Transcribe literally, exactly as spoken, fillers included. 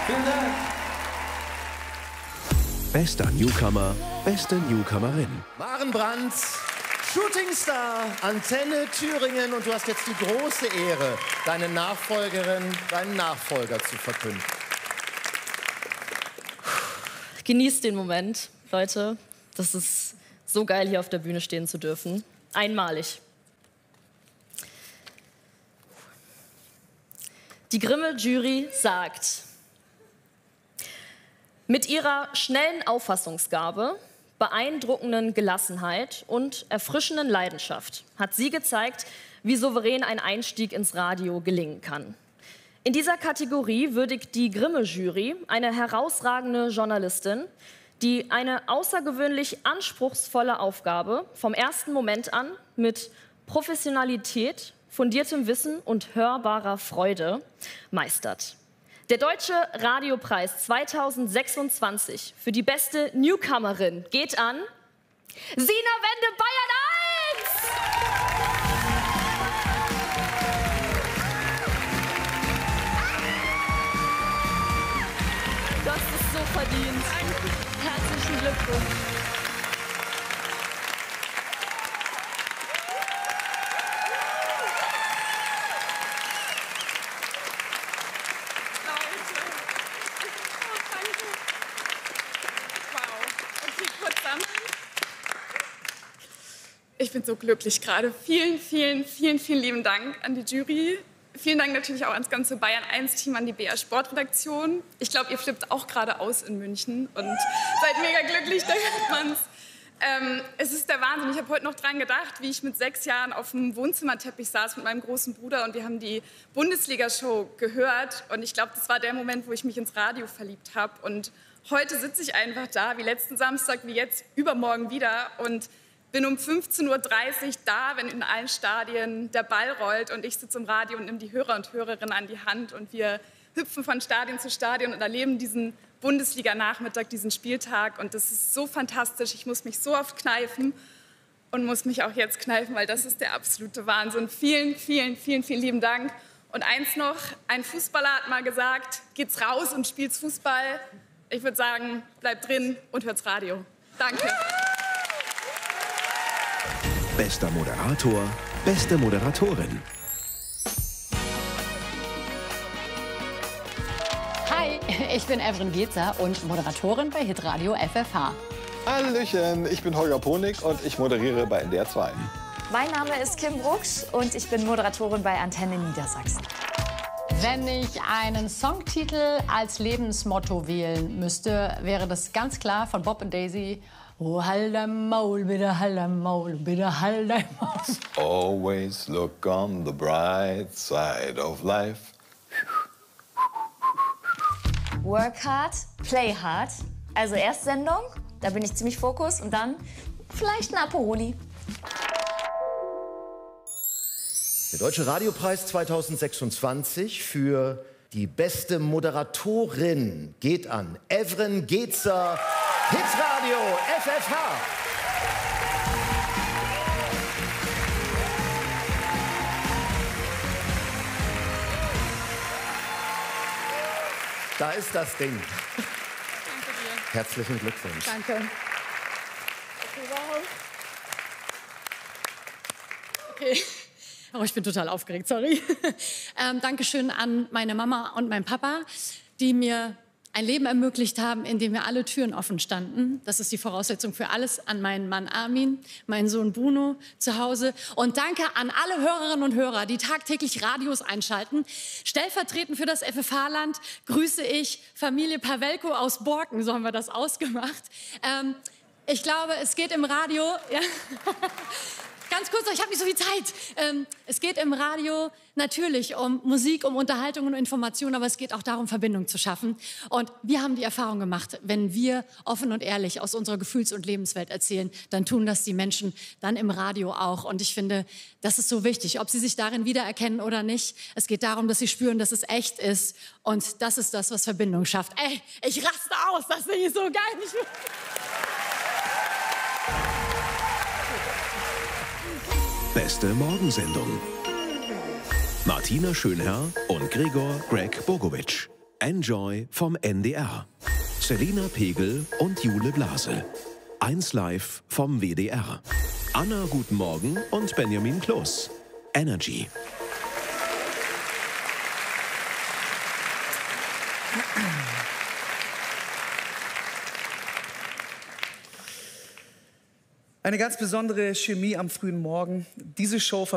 Vielen Dank. Bester Newcomer, beste Newcomerin. Maren Brandt, Shootingstar, Antenne Thüringen. Und du hast jetzt die große Ehre, deine Nachfolgerin, deinen Nachfolger zu verkünden. Genießt den Moment, Leute. Das ist so geil, hier auf der Bühne stehen zu dürfen. Einmalig. Die Grimme-Jury sagt: Mit ihrer schnellen Auffassungsgabe, beeindruckenden Gelassenheit und erfrischenden Leidenschaft hat sie gezeigt, wie souverän ein Einstieg ins Radio gelingen kann. In dieser Kategorie würdigt die Grimme-Jury eine herausragende Journalistin, die eine außergewöhnlich anspruchsvolle Aufgabe vom ersten Moment an mit Professionalität, fundiertem Wissen und hörbarer Freude meistert. Der Deutsche Radiopreis zweitausendsechsundzwanzig für die beste Newcomerin geht an Sina Wende, Bayern eins! Du hast es so verdient. Herzlichen Glückwunsch. Ich bin so glücklich gerade. Vielen, vielen, vielen, vielen lieben Dank an die Jury. Vielen Dank natürlich auch ans ganze Bayern eins Team, an die B R Sportredaktion. Ich glaube, ihr flippt auch gerade aus in München und seid mega glücklich, da hört man's. Ähm, es ist der Wahnsinn. Ich habe heute noch dran gedacht, wie ich mit sechs Jahren auf dem Wohnzimmerteppich saß mit meinem großen Bruder und wir haben die Bundesliga-Show gehört. Und ich glaube, das war der Moment, wo ich mich ins Radio verliebt habe. Und heute sitze ich einfach da, wie letzten Samstag, wie jetzt, übermorgen wieder und bin um fünfzehn Uhr dreißig da, wenn in allen Stadien der Ball rollt und ich sitze im Radio und nehme die Hörer und Hörerinnen an die Hand und wir hüpfen von Stadion zu Stadion und erleben diesen Bundesliga-Nachmittag, diesen Spieltag und das ist so fantastisch. Ich muss mich so oft kneifen und muss mich auch jetzt kneifen, weil das ist der absolute Wahnsinn. Vielen, vielen, vielen, vielen lieben Dank. Und eins noch, ein Fußballer hat mal gesagt, geht's raus und spielt's Fußball. Ich würde sagen, bleibt drin und hört's Radio. Danke. Bester Moderator, beste Moderatorin. Hi, ich bin Evren Gezer und Moderatorin bei Hitradio F F H. Hallöchen, ich bin Holger Ponig und ich moderiere bei N D R zwei. Mein Name ist Kim Brucksch und ich bin Moderatorin bei Antenne Niedersachsen. Wenn ich einen Songtitel als Lebensmotto wählen müsste, wäre das ganz klar von Bob und Daisy. Oh, halt dein Maul, bitte halt dein Maul, bitte halt dein Maul. Always look on the bright side of life. Work hard, play hard. Also erst Sendung, da bin ich ziemlich fokus und dann vielleicht ein Aperoli. Der Deutsche Radiopreis zweitausendsechsundzwanzig für die beste Moderatorin geht an Evren Gezer, Hitradio F F H. Da ist das Ding. Danke dir. Herzlichen Glückwunsch. Danke. Okay, wow. Okay. Oh, ich bin total aufgeregt, sorry. ähm, Dankeschön an meine Mama und meinen Papa, die mir ein Leben ermöglicht haben, in dem mir alle Türen offen standen. Das ist die Voraussetzung für alles. An meinen Mann Armin, meinen Sohn Bruno zu Hause. Und danke an alle Hörerinnen und Hörer, die tagtäglich Radios einschalten. Stellvertretend für das F F H-Land grüße ich Familie Pawelko aus Borken, so haben wir das ausgemacht. Ähm, ich glaube, es geht im Radio... Ja. Ganz kurz, ich habe nicht so viel Zeit. Ähm, es geht im Radio natürlich um Musik, um Unterhaltung und Information, aber es geht auch darum, Verbindung zu schaffen. Und wir haben die Erfahrung gemacht, wenn wir offen und ehrlich aus unserer Gefühls- und Lebenswelt erzählen, dann tun das die Menschen dann im Radio auch. Und ich finde, das ist so wichtig, ob sie sich darin wiedererkennen oder nicht. Es geht darum, dass sie spüren, dass es echt ist. Und das ist das, was Verbindung schafft. Ey, ich raste aus, das finde ich so geil. Ich Beste Morgensendung. Martina Schönherr und Gregor Greg Bogovic. Enjoy vom N D R. Selina Pegel und Jule Blase. eins Live vom W D R. Anna Guten Morgen und Benjamin Kloß. Energy. Eine ganz besondere Chemie am frühen Morgen. Diese Show